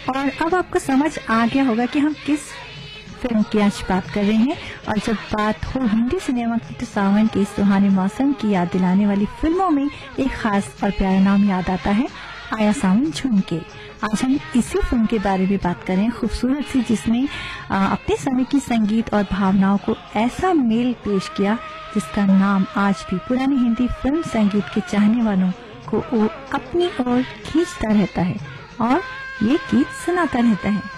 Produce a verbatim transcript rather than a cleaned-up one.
और अब आपको समझ आ गया होगा कि हम किस फिल्म की आज बात कर रहे हैं। और जब बात हो हिंदी सिनेमा की तो सावन के सुहाने मौसम की याद दिलाने वाली फिल्मों में एक खास और प्यारा नाम याद आता है, आया सावन झूम के। आज हम इसी फिल्म के बारे में बात करें, खूबसूरत सी, जिसने आ, अपने समय की संगीत और भावनाओं को ऐसा मेल पेश किया जिसका नाम आज भी पुरानी हिंदी फिल्म संगीत के चाहने वालों को अपनी ओर खींचता रहता है और ये गीत सुनाता रहता है।